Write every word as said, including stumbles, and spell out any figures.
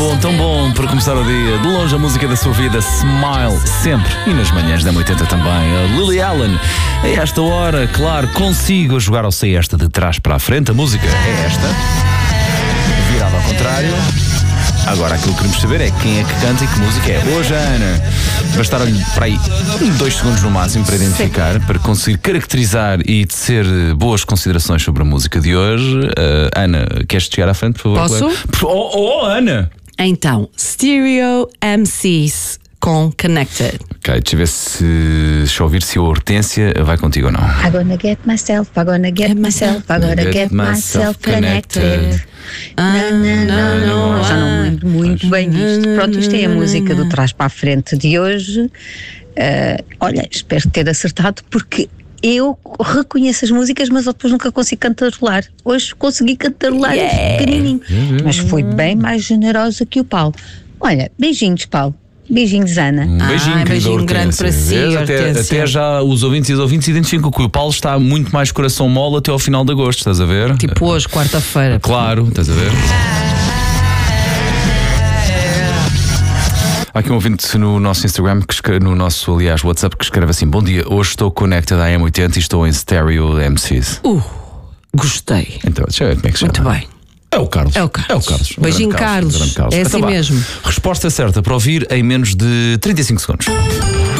bom, tão bom para começar o dia. De longe a música da sua vida, Smile, sempre. E nas manhãs da oitenta também. A Lily Allen. A esta hora, claro, consigo jogar ao sei esta de trás para a frente. A música é esta. Virada ao contrário. Agora aquilo que queremos saber é quem é que canta e que música é. Hoje a Ana bastaram-lhe para aí dois segundos no máximo para identificar, Sim. para conseguir caracterizar e tecer boas considerações sobre a música de hoje. Uh, Ana, queres chegar à frente, por favor? Posso? Oh, oh, oh, Ana! Então, Stereo M Cs com Connected. Ok, deixa eu ver se, deixa eu ouvir se a Hortência vai contigo ou não. I'm gonna get myself, I'm gonna get myself, I'm gonna get, get myself connected. connected. Ah, não, não, não, Já não me lembro muito bem disto. Pronto, isto é a música do trás para a frente de hoje. Uh, olha, espero ter acertado porque eu reconheço as músicas, mas depois nunca consigo cantarolar. Hoje consegui cantarolar yeah. pequenininho, mas fui bem mais generosa que o Paulo. Olha, beijinhos, Paulo. Beijinhos, Ana. Um beijinho, ah, beijinho grande para si. Até, até já os ouvintes e as ouvintes identificam que o Paulo está muito mais coração mole até ao final de agosto, estás a ver? Tipo hoje, quarta-feira. Claro, estás a ver? Há aqui um ouvinte no nosso Instagram, que escreve, no nosso, aliás, WhatsApp, que escreve assim: bom dia, hoje estou connected à M oitenta e estou em Stereo M Cs. Uh, gostei. Então, deixa eu ver como é que se chama. Muito bem. É o Carlos. É o Carlos. É o Carlos. Beijinho, Carlos. Carlos. Carlos. É Então, assim vá. mesmo. Resposta certa para ouvir em menos de trinta e cinco segundos.